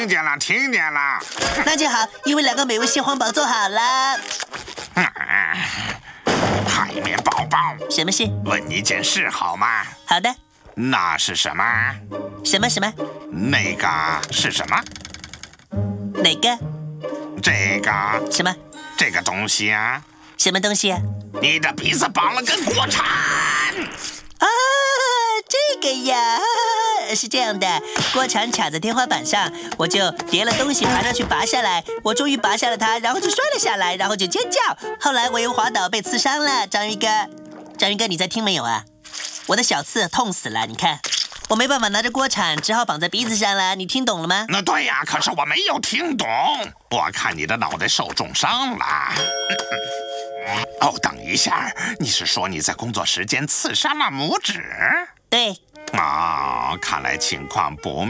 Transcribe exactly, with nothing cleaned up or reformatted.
听见了，听见了。 那就好，因为两个美味蟹黄堡做好了。 嗯，海绵宝宝， 什么事？ 问你件事好吗？ 好的。 那是什么？ 什么什么？ 那个是什么？ 哪个？ 这个什么？ 这个东西啊？ 什么东西啊？ 你的鼻子绑了根锅铲。 啊，这个呀，是这样的，锅铲卡在天花板上，我就叠了东西爬上去拔下来，我终于拔下了它，然后就摔了下来，然后就尖叫。后来我又滑倒被刺伤了，章鱼哥，章鱼哥你在听没有啊？我的小刺痛死了，你看，我没办法拿着锅铲，只好绑在鼻子上了，你听懂了吗？ 那对呀，可是我没有听懂。我看你的脑袋受重伤了。哦，等一下，你是说你在工作时间刺伤了拇指？ 对。 啊、哦，看来情况不